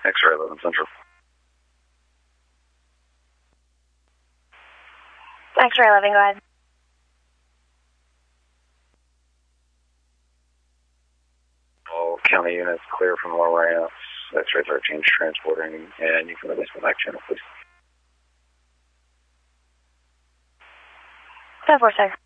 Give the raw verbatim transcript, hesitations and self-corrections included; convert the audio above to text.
X-ray eleven Central. X-ray eleven, go ahead. All county units clear from low ramps. X-ray thirteen is transporting, and you can release the back channel, please. ten four, sir.